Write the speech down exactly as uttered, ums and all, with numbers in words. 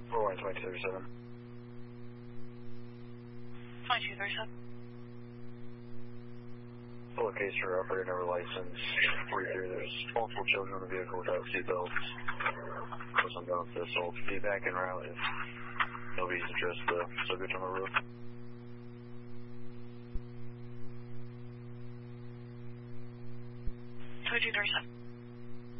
four one twenty-two thirty-seven. twenty-two thirty-seven. Full case for operator number license. forty-three, there's multiple children in the vehicle without seatbelts. Close on down to assault. Be back en route if nobody's addressed the subject on the roof. twenty-two thirty-seven.